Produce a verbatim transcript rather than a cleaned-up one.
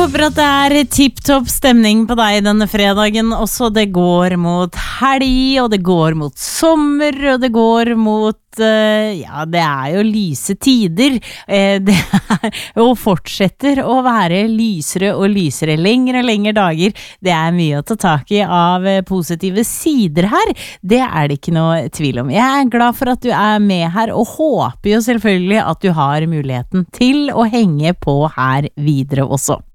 håper at det er tipp-topp stemning på deg denne fredagen også. Det går mot helg, og det går mot sommer, og det går mot, uh, ja, det er jo lyse tider. Uh, det er, og fortsetter å være lysere og lysere, lengre og lengre dager. Det er mye å ta tak i av positive sider her. Det er det ikke noe tvil om. Jeg er glad for at du er med her, og håper jo selvfølgelig at du har muligheten til å henge på her videre også.